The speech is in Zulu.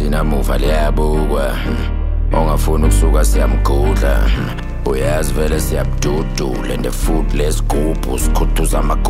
thina muva liyabukwa ongafuni ukusuka siyamgudla uyazi vele siyabududula and the food lesigubhu sikhuthuza